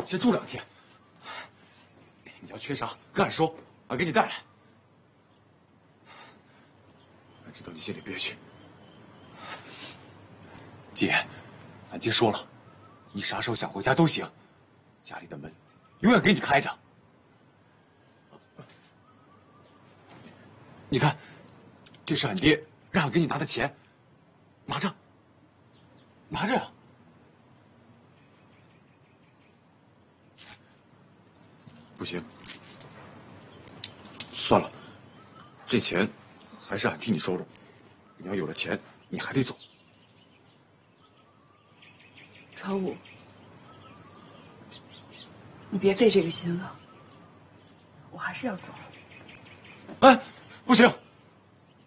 先住2天。你要缺啥，跟俺说，俺给你带来。俺知道你心里憋屈。姐，俺爹说了，你啥时候想回家都行，家里的门永远给你开着。你看，这是俺爹让俺给你拿的钱，拿着，拿着呀。不行，算了，这钱还是俺替你收着。你要有了钱，你还得走。 传武，你别费这个心了，我还是要走。 哎，不行！